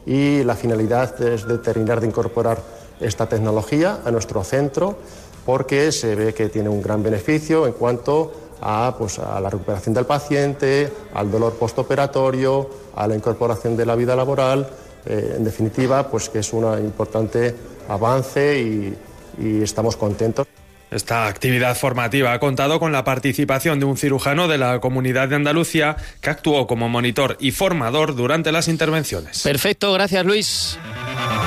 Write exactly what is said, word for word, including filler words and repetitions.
y la finalidad es de terminar de incorporar esta tecnología a nuestro centro porque se ve que tiene un gran beneficio en cuanto a, pues, a la recuperación del paciente, al dolor postoperatorio, a la incorporación de la vida laboral, eh, en definitiva, pues que es un importante avance y, y estamos contentos. Esta actividad formativa ha contado con la participación de un cirujano de la Comunidad de Andalucía que actuó como monitor y formador durante las intervenciones. Perfecto, gracias Luis.